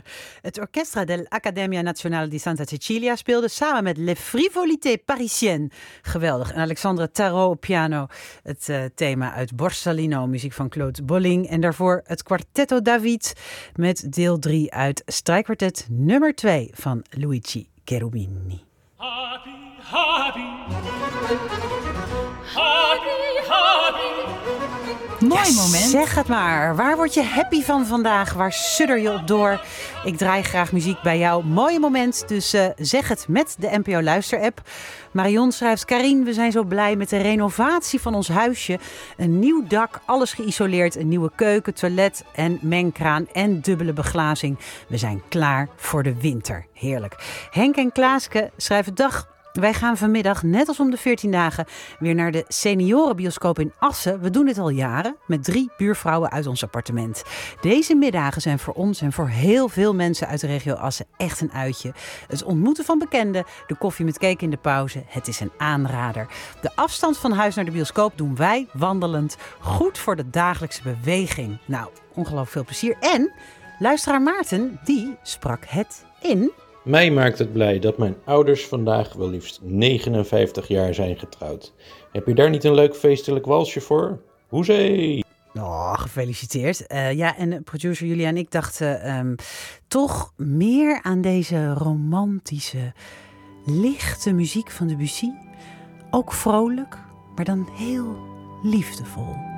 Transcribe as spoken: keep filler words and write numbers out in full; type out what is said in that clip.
Het Orchestra dell'Accademia Nazionale di Santa Cecilia speelde samen met Les Frivolités Parisiennes. Geweldig. En Alexandra Tarot op piano. Het uh, thema uit Borsalino, muziek van Claude Bolling. En daarvoor het Quartetto David met deel drie uit strijkkwartet nummer twee van Luigi Cherubini. Happy, happy, happy, happy. Mooi Ja, moment. Zeg het maar. Waar word je happy van vandaag? Waar sudder je op door? Ik draai graag muziek bij jou. Mooie moment. Dus uh, zeg het met de N P O Luister-app. Marion schrijft: Karien, we zijn zo blij met de renovatie van ons huisje. Een nieuw dak, alles geïsoleerd. Een nieuwe keuken, toilet en mengkraan en dubbele beglazing. We zijn klaar voor de winter. Heerlijk. Henk en Klaaske schrijven: dag. Wij gaan vanmiddag, net als om de veertien dagen, weer naar de seniorenbioscoop in Assen. We doen dit al jaren met drie buurvrouwen uit ons appartement. Deze middagen zijn voor ons en voor heel veel mensen uit de regio Assen echt een uitje. Het ontmoeten van bekenden, de koffie met cake in de pauze, het is een aanrader. De afstand van huis naar de bioscoop doen wij wandelend. Goed voor de dagelijkse beweging. Nou, ongelooflijk veel plezier. En luisteraar Maarten, die sprak het in. Mij maakt het blij dat mijn ouders vandaag wel liefst negenenvijftig jaar zijn getrouwd. Heb je daar niet een leuk feestelijk walsje voor? Hoezee! Oh, gefeliciteerd. Uh, ja, en producer Julia en ik dachten um, toch meer aan deze romantische, lichte muziek van Debussy. Ook vrolijk, maar dan heel liefdevol.